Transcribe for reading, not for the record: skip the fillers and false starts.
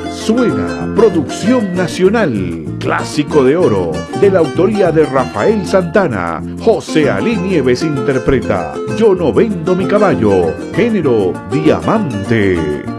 Suena Producción Nacional, clásico de oro, de la autoría de Rafael Santana. José Ali Nieves interpreta Yo no vendo mi caballo, género diamante.